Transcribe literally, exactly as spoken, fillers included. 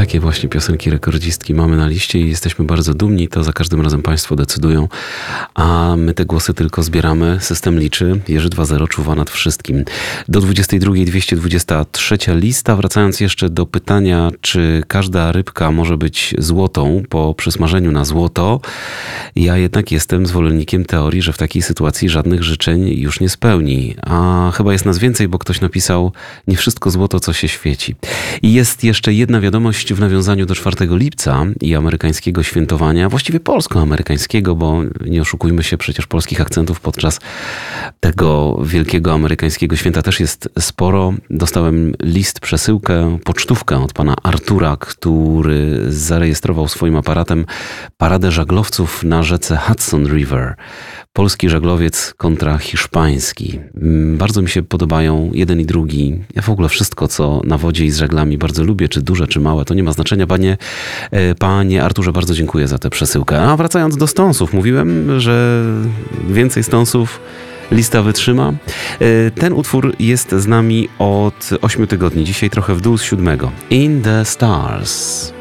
takie właśnie piosenki rekordzistki mamy na liście i jesteśmy bardzo dumni. To za każdym razem Państwo decydują, a my te głosy tylko zbieramy. System liczy. Jerzy dwa zero czuwa nad wszystkim. Do dwudziestej drugiej dwieście dwudziesta trzecia lista. Wracając jeszcze do pytania, czy każda rybka może być złotą po przysmażeniu na złoto, ja jednak jestem zwolennikiem teorii, że w takiej sytuacji żadnych życzeń już nie spełni. A chyba jest nas więcej, bo ktoś napisał: nie wszystko złoto, co się świeci. I jest jeszcze jedna wiadomość w nawiązaniu do czwartego lipca i amerykańskiego świętowania, właściwie polsko-amerykańskiego, bo nie oszukujmy się, przecież polskich akcentów podczas tego wielkiego amerykańskiego święta też jest sporo. Dostałem list, przesyłkę, pocztówkę od pana Artura, który zarejestrował swoim aparatem paradę żaglowców na rzece Hudson River. Polski żaglowiec kontra hiszpański. Bardzo mi się podobają jeden i drugi. Ja w ogóle wszystko, co na wodzie i z żaglami bardzo lubię, czy duże, czy małe, to nie ma znaczenia. Panie, panie Arturze, bardzo dziękuję za tę przesyłkę. A wracając do Stonesów, mówiłem, że więcej Stonesów lista wytrzyma. Ten utwór jest z nami od ośmiu tygodni. Dzisiaj trochę w dół z siódmego. In the Stars.